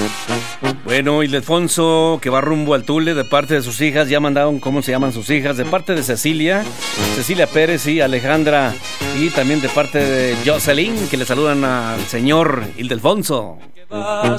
Bueno, Ildefonso, que va rumbo al Tule, de parte de sus hijas, ya mandaron cómo se llaman sus hijas, de parte de Cecilia Pérez y Alejandra, y también de parte de Jocelyn, que le saludan al señor Ildefonso.